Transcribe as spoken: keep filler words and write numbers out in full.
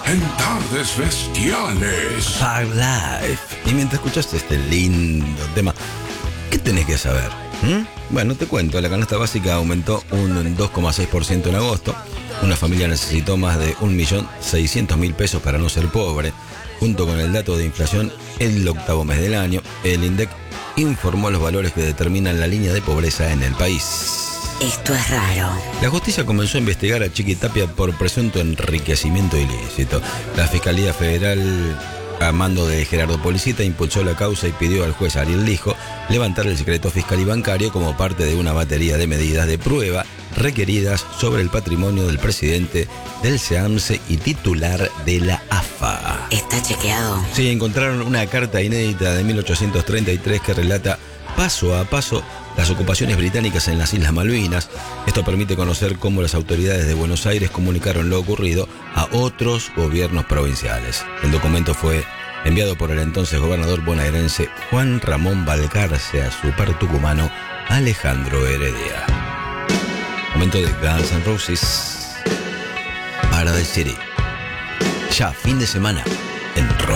en Tardes Bestiales. Hard Life. Y mientras escuchaste este lindo tema, ¿qué tenés que saber? ¿Mm? Bueno, te cuento, la canasta básica aumentó un dos coma seis por ciento en agosto. Una familia necesitó más de un millón seiscientos mil pesos para no ser pobre. Junto con el dato de inflación, el octavo mes del año, el INDEC informó los valores que determinan la línea de pobreza en el país. Esto es raro. La justicia comenzó a investigar a Chiqui Tapia por presunto enriquecimiento ilícito. La Fiscalía Federal, a mando de Gerardo Policita, impulsó la causa y pidió al juez Ariel Lijo levantar el secreto fiscal y bancario como parte de una batería de medidas de prueba requeridas sobre el patrimonio del presidente del SEAMSE y titular de la A F A. ¿Está chequeado? Sí, encontraron una carta inédita de mil ochocientos treinta y tres que relata paso a paso las ocupaciones británicas en las Islas Malvinas. Esto permite conocer cómo las autoridades de Buenos Aires comunicaron lo ocurrido a otros gobiernos provinciales. El documento fue enviado por el entonces gobernador bonaerense Juan Ramón Balcarce a su par tucumano Alejandro Heredia. Momento de Guns N' Roses, Paradise City. Ya fin de semana en Rock